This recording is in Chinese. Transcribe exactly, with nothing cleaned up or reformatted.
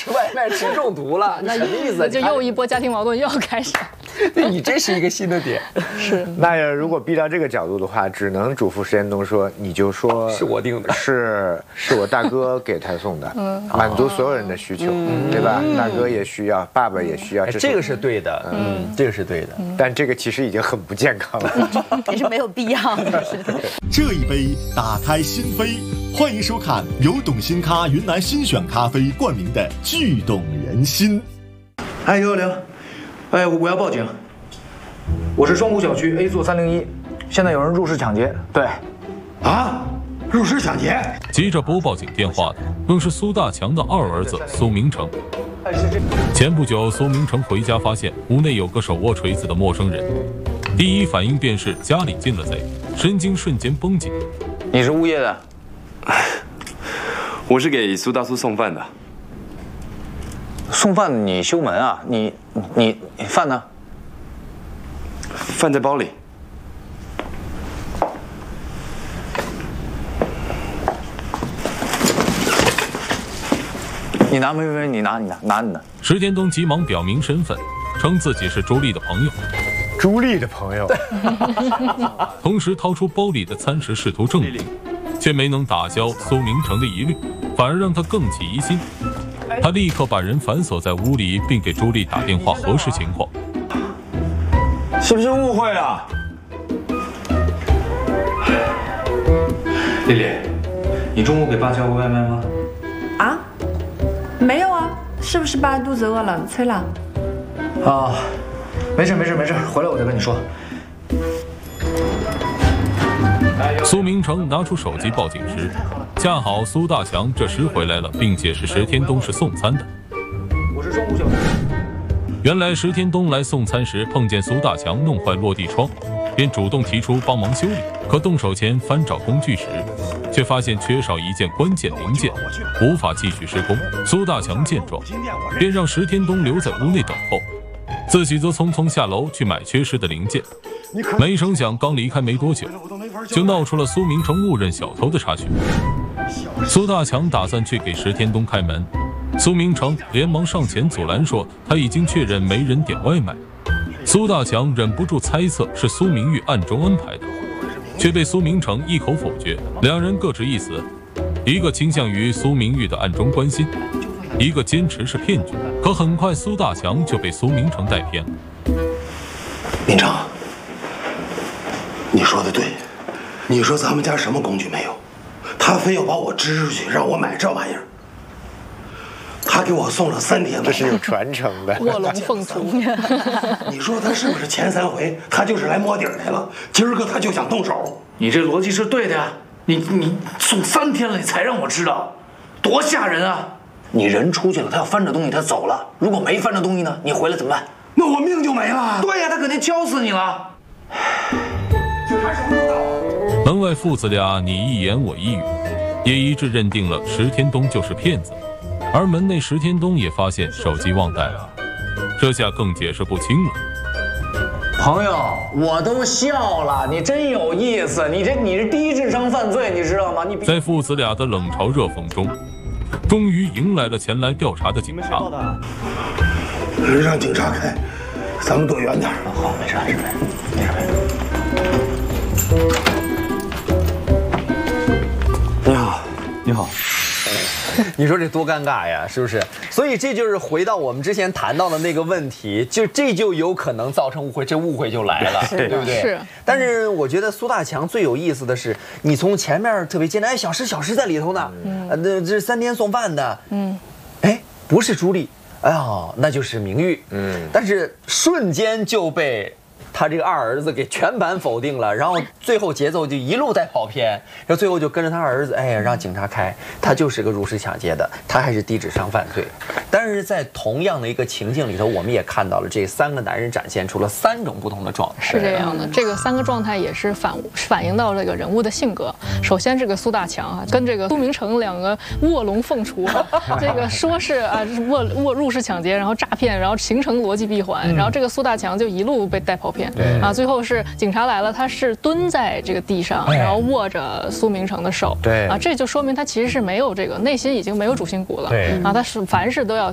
吃外卖吃中毒了，那什么意思？ 就又一波家庭矛盾又要开始。 对你这是一个新的点。 是。 那要如果逼到这个角度的话，只能嘱咐石天东说，你就说是我定的， 是是我大哥给他送的，满足所有人的需求，对吧？大哥也需要，爸爸也需要， 这个是对的，嗯，这个是对的。 但这个其实已经很不健康了， 也是没有必要的。 这一杯打开心扉，欢迎收看由董新咖云南新选咖啡冠名的《剧动人心》。 哎，幺幺零，哎，我要报警，我是双湖小区 A 座三零一，现在有人入室抢劫。对， 啊，入室抢劫！ 急着拨报警电话的更是苏大强的二儿子苏明成。前不久，苏明成回家发现屋内有个手握锤子的陌生人，第一反应便是家里进了贼，神经瞬间绷紧。 你是物业的？ 我是给苏大苏送饭的。 送饭你修门啊？你你你饭呢？ 饭在包里。 你拿没没没，你拿你拿拿你的。 石天东急忙表明身份，称自己是朱莉的朋友。 朱莉的朋友。 同时掏出包里的餐食试图证明，却没能打消苏明成的疑虑，反而让他更起疑心。他立刻把人反锁在屋里，并给朱莉打电话核实情况。 是不是误会了？ 丽丽，你中午给爸叫过外卖吗？ 啊？没有啊，是不是爸肚子饿了催了？ 啊，没事没事没事，回来我再跟你说。 苏明成拿出手机报警时，恰好苏大强这时回来了，并解释石天东是送餐的。 我是双湖小区。 原来石天东来送餐时碰见苏大强弄坏落地窗，便主动提出帮忙修理。可动手前翻找工具时，却发现缺少一件关键零件，无法继续施工。苏大强见状，便让石天东留在屋内等候，自己则匆匆下楼去买缺失的零件。没成想，刚离开没多久，就闹出了苏明成误认小偷的插曲。苏大强打算去给石天东开门，苏明成连忙上前阻拦，说他已经确认没人点外卖。苏大强忍不住猜测是苏明玉暗中安排的，却被苏明成一口否决。两人各执一词，一个倾向于苏明玉的暗中关心，一个坚持是骗局。可很快，苏大强就被苏明成带偏了。 明成，你说的对，你说咱们家什么工具没有，他非要把我支出去，让我买这玩意儿。他给我送了三天， 这是有传承的。 卧龙凤雏。 你说他是不是前三回他就是来摸底儿来了，今儿个他就想动手？ 你这逻辑是对的呀，你你送三天了，你才让我知道，多吓人啊！你人出去了，他要翻着东西，他走了。如果没翻着东西呢？你回来怎么办？ 那我命就没了。 对呀，他肯定敲死你了。 警察什么都到。 门外父子俩你一言我一语，也一致认定了石天东就是骗子。而门内石天东也发现手机忘带了，这下更解释不清了。 朋友，我都笑了，你真有意思，你这你是低智商犯罪，你知道吗？你在父子俩的冷嘲热讽中，终于迎来了前来调查的警察。 让警察开，咱们躲远点。 好，没事没事没事没事。你好，你好。 你说这多尴尬呀，是不是？所以这就是回到我们之前谈到的那个问题，就这就有可能造成误会，这误会就来了，对不对？ 是。 但是我觉得苏大强最有意思的是，你从前面特别艰难，哎，小石小石在里头呢，嗯，呃，这这三天送饭的，嗯，哎，不是朱莉，哎呀，那就是明玉，嗯，但是瞬间就被他这个二儿子给全盘否定了，然后最后节奏就一路在跑偏，然后最后就跟着他儿子，哎呀，让警察开，他就是个入室抢劫的，他还是低智商犯罪。但是在同样的一个情境里头，我们也看到了这三个男人展现出了三种不同的状态。 是这样的，这个三个状态也是反反映到这个人物的性格。首先，这个苏大强啊，跟这个苏明成两个卧龙凤雏，这个说是啊卧卧入室抢劫，然后诈骗，然后形成逻辑闭环，然后这个苏大强就一路被带跑偏。啊，最后是警察来了，他是蹲在这个地上，然后握着苏明成的手。对啊，这就说明他其实是没有这个内心已经没有主心骨了。对啊，他是凡事都要